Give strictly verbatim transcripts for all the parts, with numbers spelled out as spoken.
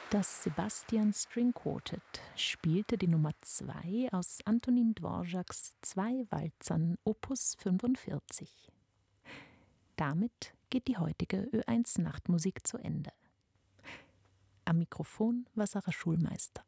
Das Sebastian String Quartet spielte die Nummer zwei aus Antonin Dvořáks Zwei Walzern Opus fünfundvierzig. Damit geht die heutige Ö eins Nachtmusik zu Ende. Am Mikrofon war Sarah Schulmeister.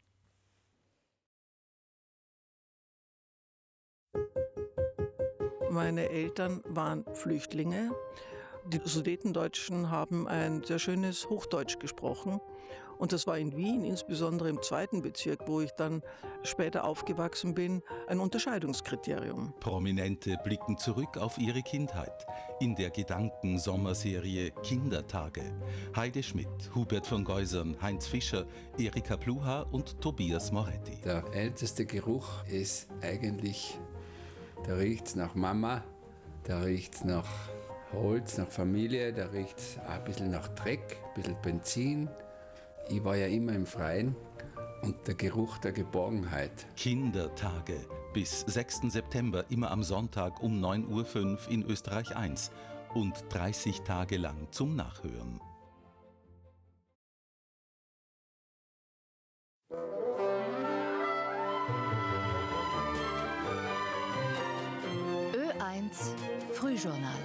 Meine Eltern waren Flüchtlinge. Die Sudetendeutschen haben ein sehr schönes Hochdeutsch gesprochen. Und das war in Wien, insbesondere im zweiten Bezirk, wo ich dann später aufgewachsen bin, ein Unterscheidungskriterium. Prominente blicken zurück auf ihre Kindheit in der Gedanken-Sommerserie Kindertage. Heide Schmidt, Hubert von Geusern, Heinz Fischer, Erika Pluha und Tobias Moretti. Der älteste Geruch ist eigentlich, da riecht es nach Mama, da riecht es nach Holz, nach Familie, da riecht es ein bisschen nach Dreck, ein bisschen Benzin. Ich war ja immer im Freien und der Geruch der Geborgenheit. Kindertage bis sechsten September, immer am Sonntag um neun Uhr fünf in Österreich eins und dreißig Tage lang zum Nachhören. Ö eins Frühjournal.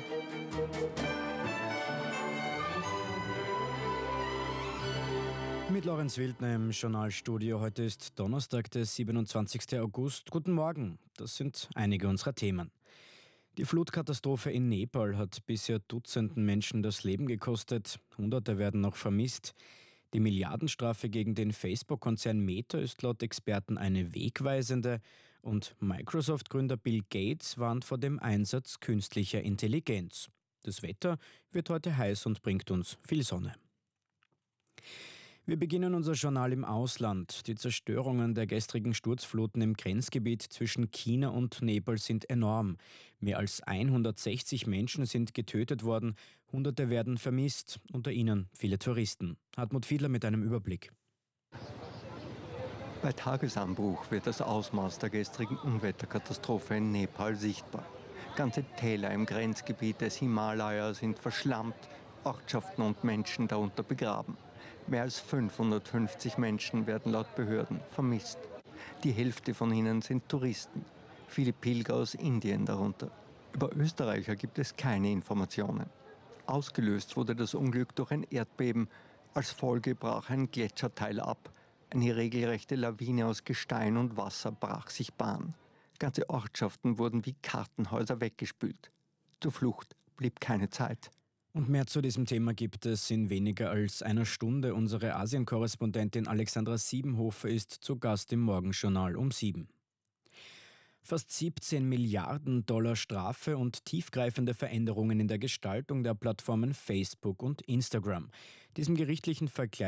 Mit Lorenz Wildner im Journalstudio. Heute ist Donnerstag, der siebenundzwanzigsten August. Guten Morgen, das sind einige unserer Themen. Die Flutkatastrophe in Nepal hat bisher Dutzenden Menschen das Leben gekostet. Hunderte werden noch vermisst. Die Milliardenstrafe gegen den Facebook-Konzern Meta ist laut Experten eine wegweisende. Und Microsoft-Gründer Bill Gates warnt vor dem Einsatz künstlicher Intelligenz. Das Wetter wird heute heiß und bringt uns viel Sonne. Wir beginnen unser Journal im Ausland. Die Zerstörungen der gestrigen Sturzfluten im Grenzgebiet zwischen China und Nepal sind enorm. Mehr als hundertsechzig Menschen sind getötet worden, Hunderte werden vermisst, unter ihnen viele Touristen. Hartmut Fiedler mit einem Überblick. Bei Tagesanbruch wird das Ausmaß der gestrigen Unwetterkatastrophe in Nepal sichtbar. Ganze Täler im Grenzgebiet des Himalaya sind verschlammt, Ortschaften und Menschen darunter begraben. Mehr als fünfhundertfünfzig Menschen werden laut Behörden vermisst. Die Hälfte von ihnen sind Touristen, viele Pilger aus Indien darunter. Über Österreicher gibt es keine Informationen. Ausgelöst wurde das Unglück durch ein Erdbeben. Als Folge brach ein Gletscherteil ab. Eine regelrechte Lawine aus Gestein und Wasser brach sich Bahn. Ganze Ortschaften wurden wie Kartenhäuser weggespült. Zur Flucht blieb keine Zeit. Und mehr zu diesem Thema gibt es in weniger als einer Stunde. Unsere Asien-Korrespondentin Alexandra Siebenhofer ist zu Gast im Morgenjournal um sieben. Fast siebzehn Milliarden Dollar Strafe und tiefgreifende Veränderungen in der Gestaltung der Plattformen Facebook und Instagram. Diesem gerichtlichen Vergleich